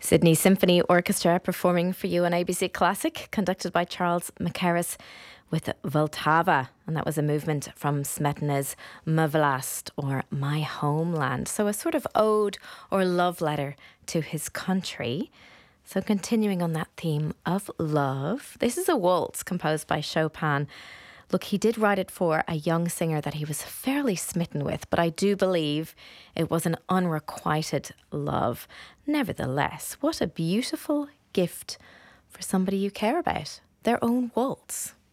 Sydney Symphony Orchestra performing for you on ABC Classic, conducted by Charles Mackerras with Vltava. And that was a movement from Smetana's Ma Vlast, or My Homeland. So a sort of ode or love letter to his country. So continuing on that theme of love, this is a waltz composed by Chopin. Look, he did write it for a young singer that he was fairly smitten with, but I do believe it was an unrequited love. Nevertheless, what a beautiful gift for somebody you care about. Their own waltz.